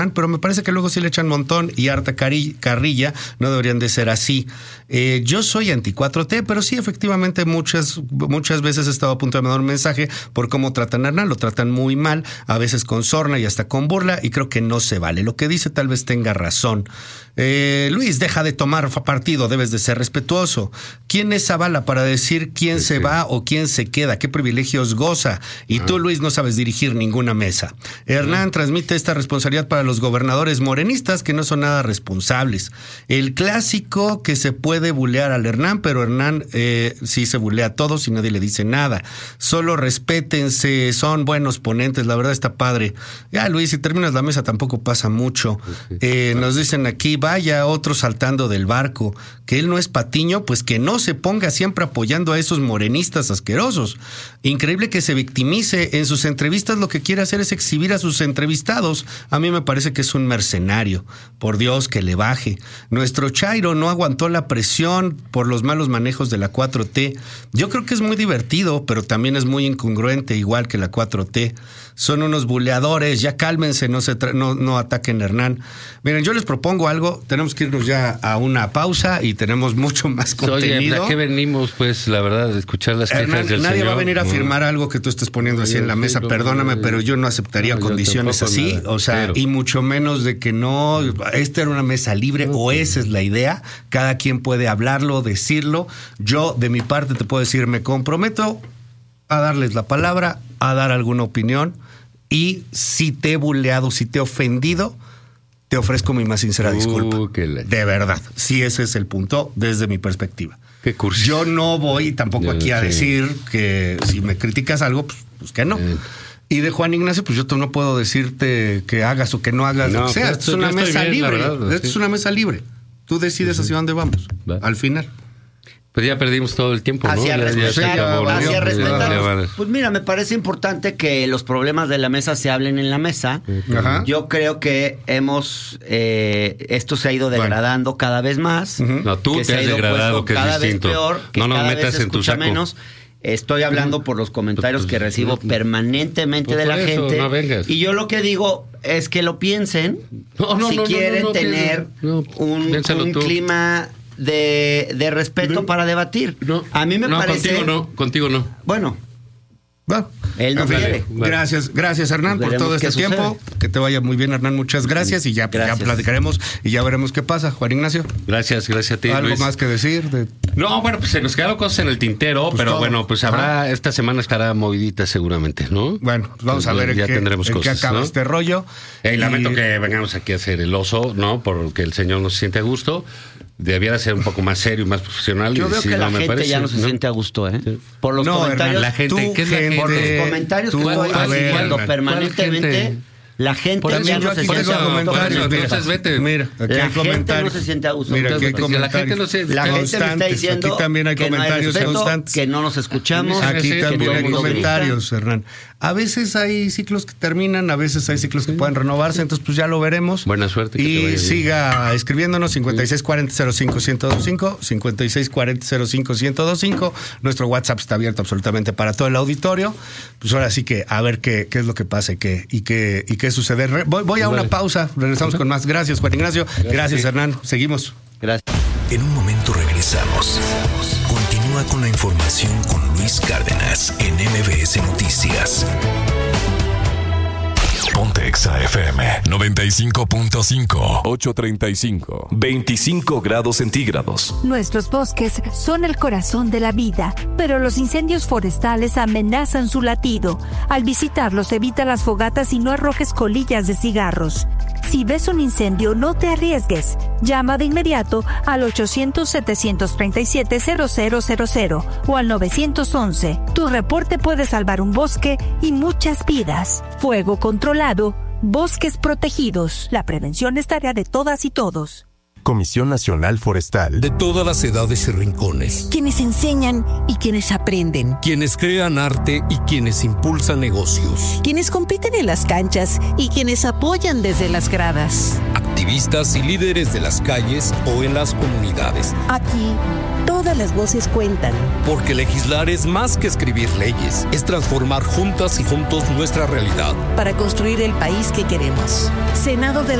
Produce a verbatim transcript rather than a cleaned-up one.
pero me parece que luego sí le echan montón y harta carrilla, no deberían de ser así. Eh, yo soy anti cuatro T, pero sí, efectivamente, muchas, muchas veces he estado a punto de mandar un mensaje por cómo tratan a Hernán, lo tratan muy mal, a veces con sorna y hasta con burla, y creo que no se vale. Lo que dice tal vez tenga razón. Eh, Luis, deja de tomar partido, debes de ser respetuoso. ¿Quién es Zavala para decir quién sí, se sí. va o quién se queda? ¿Qué privilegios goza? Y ah. tú, Luis, no sabes dirigir ninguna mesa. Hernán ah. transmite esta responsabilidad para los gobernadores morenistas que no son nada responsables. El clásico que se puede bulear al Hernán, pero Hernán eh, sí se bulea a todos y nadie le dice nada. Solo respétense, son buenos ponentes, la verdad está padre. Ya, Luis, si terminas la mesa tampoco pasa mucho. Eh, nos dicen aquí, vaya otro saltando del barco, que él no es Patiño, pues que no se ponga siempre apoyando a esos morenistas asquerosos. Increíble que se victimice. En sus entrevistas lo que quiere hacer es exhibir a sus entrevistados. A mí me parece que es un mercenario. Por Dios, que le baje. Nuestro Chairo no aguantó la presión por los malos manejos de la cuatro T. Yo creo que es muy divertido, pero también es muy incongruente, igual que la cuatro T. Son unos buleadores, ya cálmense, no se tra- no, no ataquen a Hernán. Miren, yo les propongo algo, tenemos que irnos ya a una pausa y tenemos mucho más contenido. Oye, ¿a qué venimos, pues, la verdad, de escuchar las quejas Hernán, del nadie señor? va a venir a firmar algo que tú estés poniendo así en la mesa, perdóname, pero yo no aceptaría no, condiciones así, nada, o sea, pero... y mucho menos de que no, esta era una mesa libre, no, o esa es la idea, cada quien puede hablarlo, decirlo. Yo, de mi parte, te puedo decir, me comprometo a darles la palabra, a dar alguna opinión, y si te he buleado, si te he ofendido, te ofrezco mi más sincera disculpa. Uh, la... De verdad, si ese es el punto desde mi perspectiva. Qué cursi. Yo no voy tampoco Yo, aquí a sí. decir que si me criticas algo, pues, pues que no. Eh. Y de Juan Ignacio, pues yo no puedo decirte que hagas o que no hagas no, lo que sea. Esto es una mesa bien, libre. Verdad, Esto sí. es una mesa libre. Tú decides uh-huh. hacia dónde vamos, ¿Va? al final. Pues ya perdimos todo el tiempo, ¿no? Hacia Ya, respetar, ya acabó, hacia ¿no? respetar. Ya, ya, pues mira, me parece importante que los problemas de la mesa se hablen en la mesa. Ajá. Yo creo que hemos eh, esto se ha ido degradando bueno. cada vez más. Uh-huh. No, tú te has degradado, que es cada distinto. Vez peor, que no nos cada metas vez en tu saco. Menos. Estoy hablando por los comentarios que recibo permanentemente de la gente. No vengas. Y yo lo que digo es que lo piensen. No, no, si no, quieren no, no, no, tener no, un, un clima de, de respeto no, para debatir. No, a mí me no, parece... Contigo no, contigo no. Bueno... Bueno, él no quiere. Gracias, gracias Hernán pues por todo este tiempo. Que te vaya muy bien, Hernán. Muchas gracias y ya, gracias. ya platicaremos y ya veremos qué pasa. Juan Ignacio. Gracias, gracias a ti. ¿Algo Luis. más que decir? De... No, bueno, pues se nos quedaron cosas en el tintero, pues pero todo. bueno, pues habrá, Ajá. esta semana estará movidita seguramente, ¿no? Bueno, pues vamos pues, a ver ya en qué, tendremos en cosas, qué acaba ¿no? este rollo. Eh, y lamento que vengamos aquí a hacer el oso, ¿no? Porque el señor no se siente a gusto. Debiera ser un poco más serio y más profesional. Yo y veo si que no la me gente parece, ya no se ¿no? siente a gusto, ¿eh? Por los no, comentarios. Hernán, la gente, ¿qué es la gente? Por los comentarios tú, que estoy haciendo permanentemente. La gente por ya no se siente a gusto. Entonces vete. Mira, aquí la hay gente comentarios. no se siente a gusto. Mira, aquí hay comentarios. La gente no se La gente me está diciendo aquí también hay que comentarios no hay respeto, constantes. que no nos escuchamos. Aquí que también hay grita. comentarios, Hernán. A veces hay ciclos que terminan, a veces hay ciclos que pueden renovarse, entonces pues ya lo veremos. Buena suerte. Que y siga escribiéndonos cincuenta y seis cuarenta cero cinco ciento veinticinco, cincuenta y seis cuarenta cero cinco ciento veinticinco. Nuestro WhatsApp está abierto absolutamente para todo el auditorio. Pues ahora sí que a ver qué, qué es lo que pasa y qué, y qué, y qué sucede. Voy, voy a una pausa, regresamos con más. Gracias, Juan Ignacio. Gracias, Gracias Hernán. Seguimos. Gracias. En un momento regresamos. Continúa con la información con Luis Cárdenas en M V S Noticias. Ponte Exa F M noventa y cinco punto cinco, ochocientos treinta y cinco, veinticinco grados centígrados. Nuestros bosques son el corazón de la vida, pero los incendios forestales amenazan su latido. Al visitarlos, evita las fogatas y no arrojes colillas de cigarros. Si ves un incendio, no te arriesgues. Llama de inmediato al ochocientos, setecientos treinta y siete, cero cero cero cero o al nueve once. Tu reporte puede salvar un bosque y muchas vidas. Fuego controlado, bosques protegidos. La prevención es tarea de todas y todos. Comisión Nacional Forestal. De todas las edades y rincones. Quienes enseñan y quienes aprenden. Quienes crean arte y quienes impulsan negocios. Quienes compiten en las canchas y quienes apoyan desde las gradas. Activistas activistas y líderes de las calles o en las comunidades. Aquí, todas las voces cuentan. Porque legislar es más que escribir leyes, es transformar juntas y juntos nuestra realidad. Para construir el país que queremos. Senado de